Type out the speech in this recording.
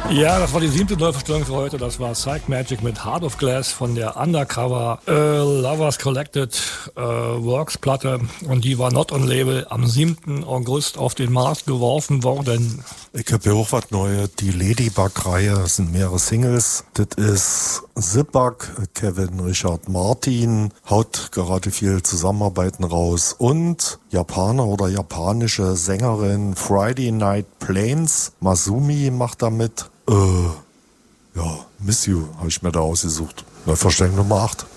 Ja, das war die 7. Neuverstellung für heute. Das war Psych Magic mit Heart of Glass von der Undercover Lovers Collected Works Platte. Und die war not on Label am 7. August auf den Markt geworfen worden. Ich habe ja auch was Neues. Die Ladybug-Reihe, das sind mehrere Singles. Das ist Zipbug, Kevin Richard Martin, haut gerade viel Zusammenarbeiten raus. Und Japaner oder japanische Sängerin Friday Night Plains, Masumi macht da mit. Ja, Miss You habe ich mir da ausgesucht. Neuverstellung Nummer 8.